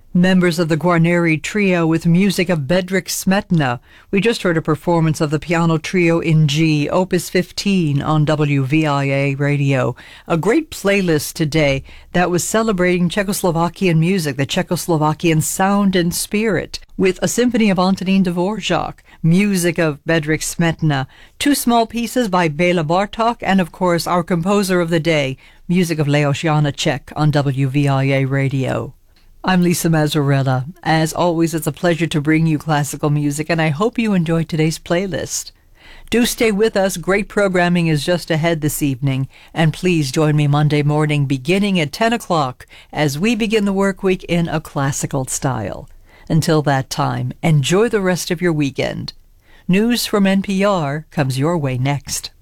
Members of the Guarneri Trio with music of Bedřich Smetana. We just heard a performance of the piano trio in G, Opus 15 on WVIA Radio. A great playlist today that was celebrating Czechoslovakian music, the Czechoslovakian sound and spirit, with a symphony of Antonín Dvorak, music of Bedřich Smetana, two small pieces by Béla Bartók, and of course our composer of the day, music of Leos Janáček on WVIA Radio. I'm Lisa Mazzarella. As always, it's a pleasure to bring you classical music, and I hope you enjoyed today's playlist. Do stay with us. Great programming is just ahead this evening, and please join me Monday morning beginning at 10 o'clock as we begin the work week in a classical style. Until that time, enjoy the rest of your weekend. News from NPR comes your way next.